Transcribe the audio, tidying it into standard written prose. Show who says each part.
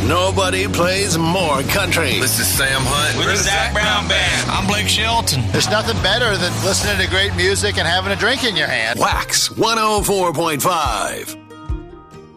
Speaker 1: Nobody plays more country.
Speaker 2: This is Sam Hunt.
Speaker 3: We're the Zach Brown Band. I'm Blake Shelton.
Speaker 4: There's nothing better than listening to great music and having a drink in your hand.
Speaker 1: Wax 104.5.